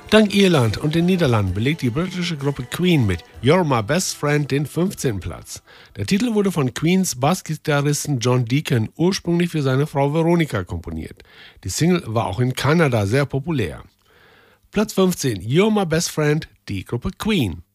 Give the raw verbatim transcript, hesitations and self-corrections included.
Dank Irland und den Niederlanden belegt die britische Gruppe Queen mit You're My Best Friend den fünfzehnten Platz. Der Titel wurde von Queens Bassgitarristen John Deacon ursprünglich für seine Frau Veronica komponiert. Die Single war auch in Kanada sehr populär. Platz fünfzehn, You're My Best Friend, die Gruppe Queen.